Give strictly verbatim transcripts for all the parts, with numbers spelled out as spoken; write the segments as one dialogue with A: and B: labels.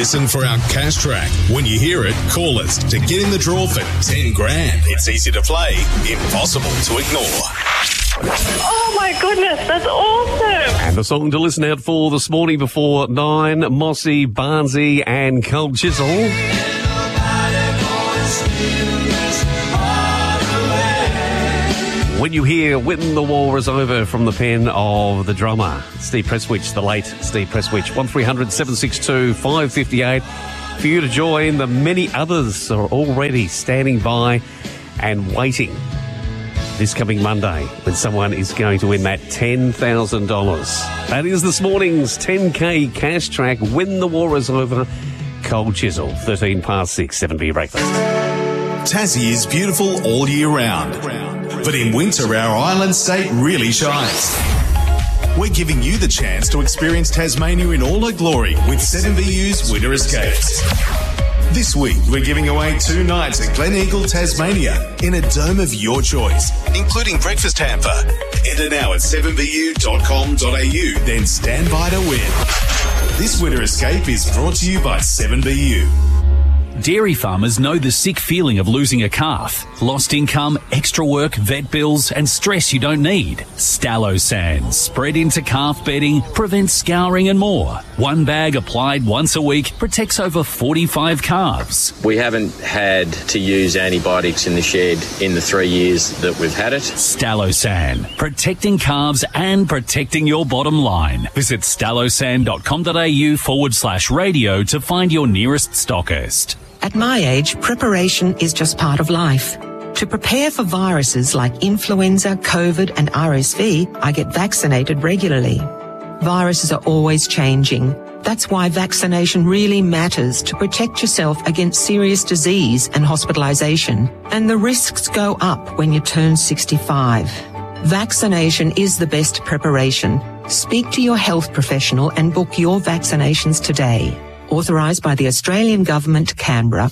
A: listen for our cash track. When you hear it, call us to get in the draw for ten grand. It's easy to play, impossible to ignore.
B: Oh my goodness, that's awesome.
C: And the song to listen out for this morning before nine, Mossy, Barnsey and Cold Chisel. When you hear When the War is Over from the pen of the drummer, Steve Presswich, the late Steve Presswich, one three hundred seven six two five five eight for you to join. The many others are already standing by and waiting this coming Monday when someone is going to win that ten thousand dollars. That is this morning's ten K cash track, When the War is Over, Cold Chisel, thirteen past six, seven B breakfast.
A: Tassie is beautiful all year round, but in winter our island state really shines. We're giving you the chance to experience Tasmania in all her glory with seven B U's Winter Escapes. This week, we're giving away two nights at Glen Eagle, Tasmania, in a dome of your choice, including breakfast hamper. Enter now at seven b u dot com dot a u, then stand by to win. This Winter Escape is brought to you by seven B U.
D: Dairy farmers know the sick feeling of losing a calf. Lost income, extra work, vet bills and stress you don't need. Stallosan, spread into calf bedding, prevents scouring and more. One bag applied once a week protects over forty-five calves.
E: We haven't had to use antibiotics in the shed in the three years that we've had it.
D: Stallosan, protecting calves and protecting your bottom line. Visit stallosan.com.au forward slash radio to find your nearest stockist.
F: At my age, preparation is just part of life. To prepare for viruses like influenza, COVID and R S V, I get vaccinated regularly. Viruses are always changing. That's why vaccination really matters to protect yourself against serious disease and hospitalisation. And the risks go up when you turn sixty-five. Vaccination is the best preparation. Speak to your health professional and book your vaccinations today. Authorised by the Australian Government, Canberra.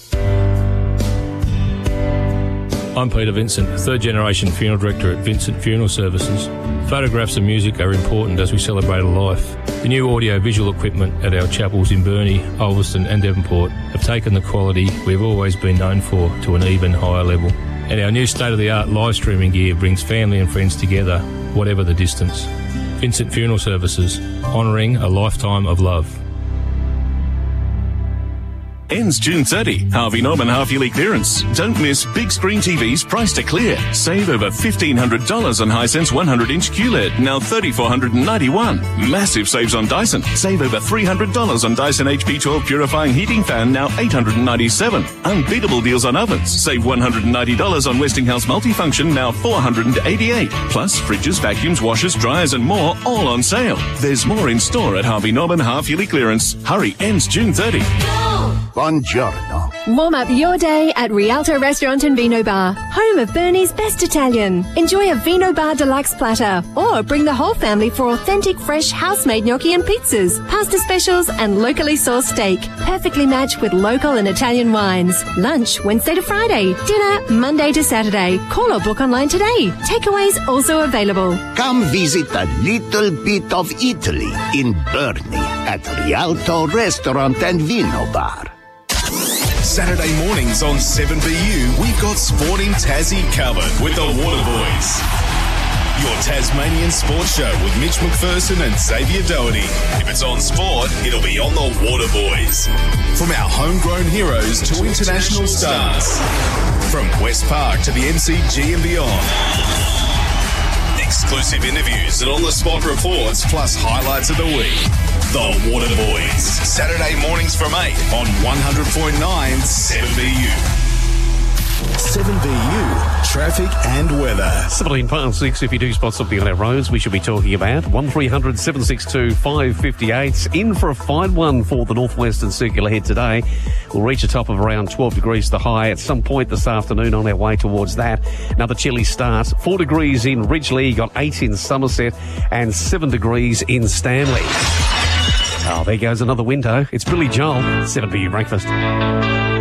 G: I'm Peter Vincent, third generation funeral director at Vincent Funeral Services. Photographs and music are important as we celebrate a life. The new audio-visual equipment at our chapels in Burnie, Ulverston and Devonport have taken the quality we've always been known for to an even higher level. And our new state-of-the-art live streaming gear brings family and friends together, whatever the distance. Vincent Funeral Services, honouring a lifetime of love.
H: Ends June thirtieth. Harvey Norman half-yearly clearance. Don't miss big screen T Vs priced to clear. Save over fifteen hundred dollars on Hisense one hundred inch Q L E D, now three thousand four hundred ninety-one dollars. Massive saves on Dyson. Save over three hundred dollars on Dyson H P twelve Purifying Heating Fan, now eight hundred ninety-seven dollars. Unbeatable deals on ovens. Save one hundred ninety dollars on Westinghouse Multifunction, now four hundred eighty-eight dollars. Plus, fridges, vacuums, washers, dryers and more, all on sale. There's more in store at Harvey Norman half-yearly clearance. Hurry, ends June thirtieth.
I: Buongiorno.
J: Warm up your day at Rialto Restaurant and Vino Bar, home of Burnie's best Italian. Enjoy a Vino Bar Deluxe platter or bring the whole family for authentic fresh house-made gnocchi and pizzas, pasta specials and locally sourced steak, perfectly matched with local and Italian wines. Lunch Wednesday to Friday, dinner Monday to Saturday. Call or book online today. Takeaways also available.
I: Come visit a little bit of Italy in Burnie at Rialto Restaurant and Vino Bar.
A: Saturday mornings on seven B U, we've got Sporting Tassie covered with the Waterboys. Your Tasmanian sports show with Mitch McPherson and Xavier Doherty. If it's on sport, it'll be on the Waterboys. From our homegrown heroes to international stars. From West Park to the M C G and beyond. Exclusive interviews and on-the-spot reports, plus highlights of the week. The Waterboys. Saturday mornings from eight on one hundred point nine seven B U. seven B U, traffic and weather.
C: seventeen past six, if you do spot something on our roads we should be talking about. one three hundred seven six two five five eight. In for a fine one for the Northwestern Circular Head today. We'll reach a top of around twelve degrees the high at some point this afternoon on our way towards that. Another chilly start. four degrees in Ridgely, got eight in Somerset and seven degrees in Stanley. Oh, there goes another window. It's Billy Joel, seven B U Breakfast.